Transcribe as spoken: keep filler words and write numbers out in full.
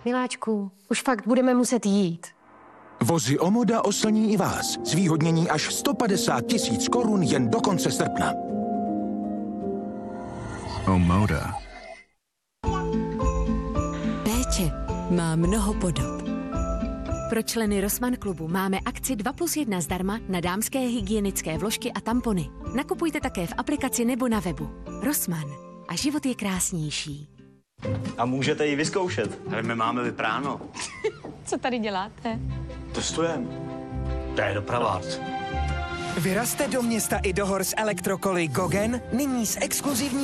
Miláčku, už fakt budeme muset jít. Vozy Omoda oslní i vás. Zvýhodnění až sto padesát tisíc korun jen do konce srpna. Omoda. Péče má mnoho podob. Pro členy Rossmann klubu máme akci dva plus jedna zdarma na dámské hygienické vložky a tampony. Nakupujte také v aplikaci nebo na webu. Rossmann. A život je krásnější. A můžete ji vyzkoušet. Ale my máme vypráno. Co tady děláte? Testujem. To je doprava. Vyrazte do města i do hor s elektrokoly Gogen, nyní s exkluzivní